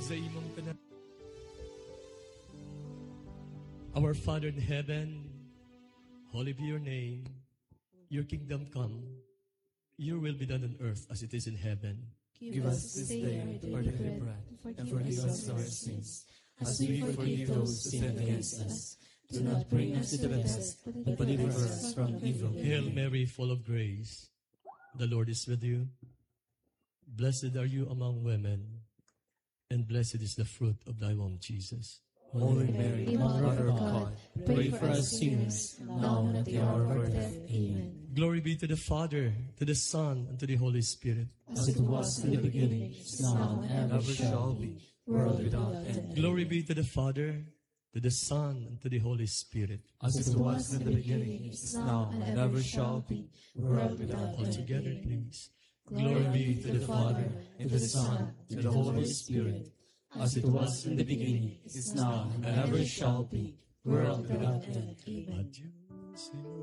sa imong tanan. Our Father in heaven, holy be your name. Your kingdom come. Your will be done on earth as it is in heaven. Give us this day our daily bread, and forgive us our sins, as we forgive those who sin against us. Do not bring us to the test, but deliver us from evil. Hail Mary, full of grace, the Lord is with you. Blessed are you among women, and blessed is the fruit of thy womb, Jesus. Holy Mary, Mother of God, pray for us sinners, now and at the hour of our death. Amen. Glory be to the Father, to the Son, and to the Holy Spirit. As it was in the beginning, is now, and ever shall be, world without end. Glory be to the Father, to the Son, and to the Holy Spirit. As it was in the beginning, is now, and ever shall be, world without All end. together, please. Glory be to the Father, and to the Son, and to the Holy Spirit. As it was in the beginning, is now, and ever shall be, world without end. Adios.